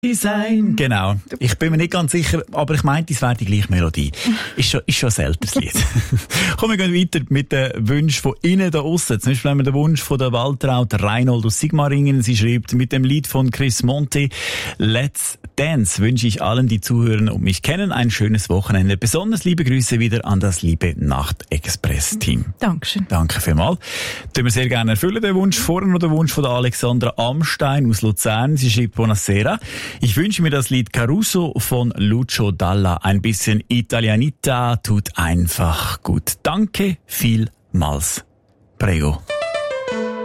sein. Genau. Ich bin mir nicht ganz sicher, aber ich meinte, es wäre die gleiche Melodie. Ist schon ein älteres Lied. Kommen wir weiter mit den Wünschen von Ihnen da aussen. Zum Beispiel haben wir den Wunsch von der Waltraud Reinhold aus Sigmaringen. Sie schreibt, mit dem Lied von Chris Monti, Let's Dance, wünsche ich allen, die zuhören und mich kennen, ein schönes Wochenende. Besonders liebe Grüße wieder an das liebe Nacht-Express-Team. Dankeschön. Danke vielmals. Tun wir sehr gerne erfüllen, den Wunsch. Vorher noch der Wunsch von der Alexandra Amstein aus Luzern. Sie schreibt, Buonasera. Ich wünsche mir das Lied Caruso von Lucio Dalla. Ein bisschen Italianita tut einfach gut. Danke vielmals. Prego.